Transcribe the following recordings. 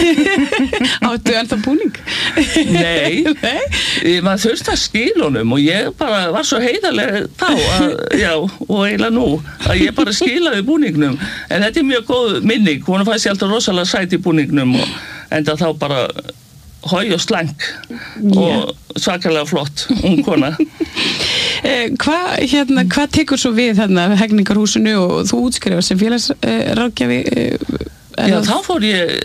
Áttu ennþá búning? Nei, maður þurfti að skila honum og ég bara var svo heiðarleg þá og eiginlega nú að ég bara skilaði búningnum en þetta mjög góð minning, hún fannst ég alltaf rosalega sæt í búningnum og enda þá bara hói og slang og svakalega flott, ung kona. Hvað tekur svo við Hegningarhúsinu og þú útskrifar sem félagsráðgjafi? Já, þá fór ég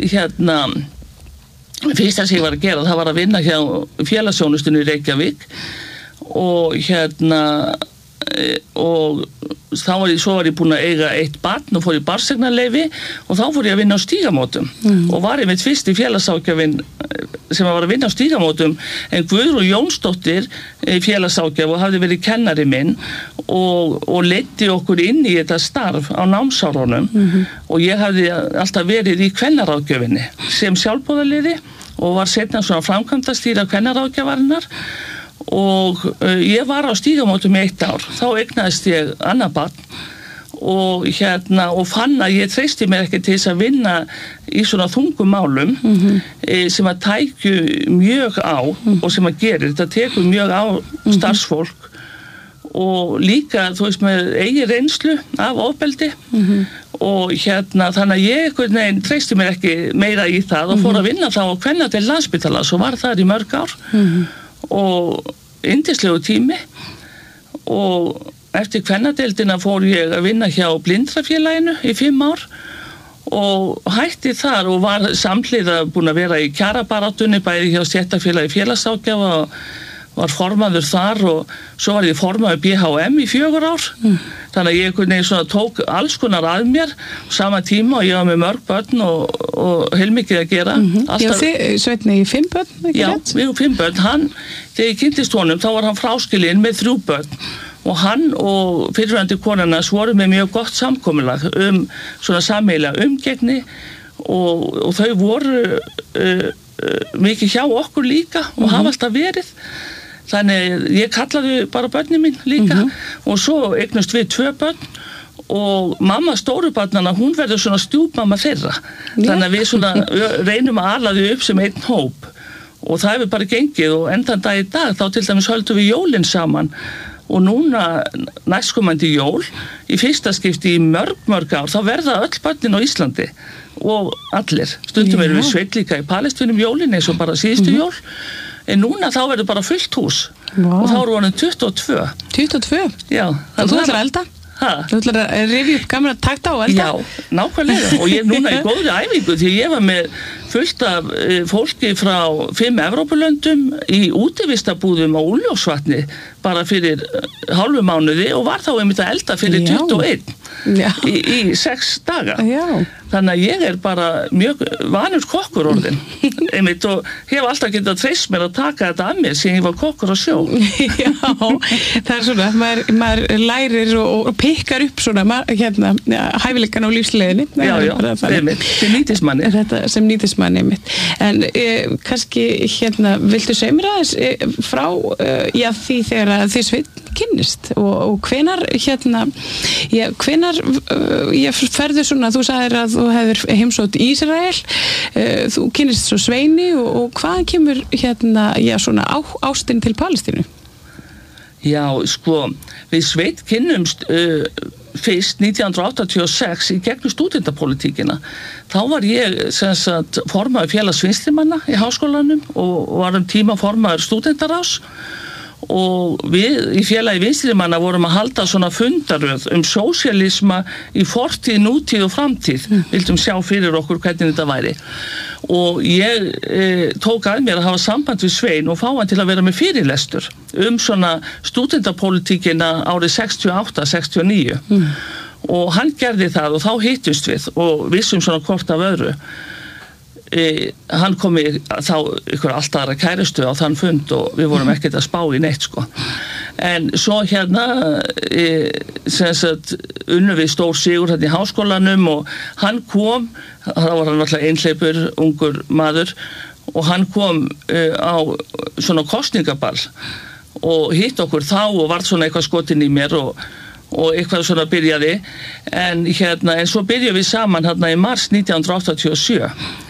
fyrsta sem ég var að gera, það var að vinna hjá félagsþjónustunni í Reykjavík og og svo var ég búin að eiga eitt barn og fór í barneignarleyfi og þá fór ég að vinna á Stígamótum og var ég mitt fyrsti félagsráðgjafinn sem var að vinna á Stígamótum en Guðrún Jónsdóttir félagsráðgjafi og hafði verið kennari minn og leiddi okkur inn í þetta starf á námsárunum og ég hafði alltaf verið í kvennaráðgjöfinni sem sjálfboðaliði og var seinna svona framkvæmdastýra kvennaráðgjafarinnar og ég var á Stígamótum í 1 ár, þá eignaðist ég annað barn og fann að ég treysti mér ekki til þess að vinna í svona þungum málum sem að tækju mjög á og sem að gerir, þetta tekur mjög á starfsfólk og líka, þú veist, með eigin reynslu af ofbeldi og þannig að ég einhvern veginn treysti mér ekki meira í það og fór að vinna þá á Kvennadeild Landspítala og var þar í mörg ár og yndislegu tími og eftir kvennadeildina fór ég að vinna hjá Blindrafélaginu í 5 ár og hætti þar og var samhliða búin að vera í kjarabaráttunni bæði hjá stéttarfélagi félagsráðgjafa og var formaður þar og svo var ég formaður BHM í 4 ár þannig að ég svona tók alls konar að mér sama tíma og ég var með mörg börn og heilmikið að gera Já, Sveinn í 5 börn, ekki rétt? Já, við 5 börn, þegar ég kynntist honum þá var hann fráskilinn með 3 börn og hann og fyrrverandi konarnas voru með mjög gott samkomulag svona sameiginlega umgengni og þau voru mikið hjá okkur líka og hafa alltaf verið þannig ég kallaði bara börnin mín líka og svo eignust við 2 börn og mamma stóru barnana, hún verður svona stjúpmamma þeirra þannig að við svona reynum að ala þau upp sem einn hóp og það hefur bara gengið og endan dag í dag þá til dæmis höldum við jólin saman og núna næstkomandi jól í fyrsta skipti í mörg ár þá verða öll börnin á Íslandi og allir, stundum erum við sveit líka í Palestínum jólin eins og bara síðustu jól en núna þá verður bara fullt hús og þá eru honum 22 Já, og þú ætlar að elda? Þú ætlar að rifja upp gamla takta og elda? Já, nákvæmlega og ég er núna í góðri æfingu því ég var með fullt af fólki frá 5 Evrópulöndum í útivistabúðum á Úlfljótsvatni bara fyrir hálfu mánuði og var þá einmitt að elda fyrir 21 í 6 daga þannig að ég er bara mjög vanur kokkur orðin einmitt og hef alltaf getað treyst mér að taka þetta að mér sem ég var kokkur á sjó Já, það er svona maður lærir og pikkar upp svona hæfileikan á lífsleiðinni sem nýtismanni sem nýtismanni einmitt en kannski viltu segja mér aðeins frá því þegar þið Sveinn kynnist og hvenar ferðu svona, þú sagðir að þú hefur heimsótt Ísrael þú kynnist svo Sveini og hvaðan kemur svona ástin til Palestínu? Já, sko, við Sveinn kynnumst fyrst 1986 í gegnum stúdentapólitíkina. Þá var ég formaður félags vinstrimanna í háskólanum og var tíma formaður stúdentarás og við í félagi vinstrimanna vorum að halda svona fundaröð sósíalisma í fortíð, nútíð og framtíð vildum sjá fyrir okkur hvernig þetta væri og ég tók að mér að hafa samband við Svein og fá hann til að vera með fyrirlestur svona stúdentapólitíkina árið 68-69 og hann gerði það og þá hittust við og vissum svona hvort af öðru hann kom í þá ykkur allt aðra kærustu á þann fund og við vorum ekkert að spá í neitt sko en svo unnu við stór sigur í háskólanum og hann kom þá var hann alltaf einhleipur ungur maður og hann kom á svona kosningaball og hitt okkur þá og var svona eitthvað skotin í mér og eitthvað svona byrjaði en svo byrjuðum við saman í mars 1987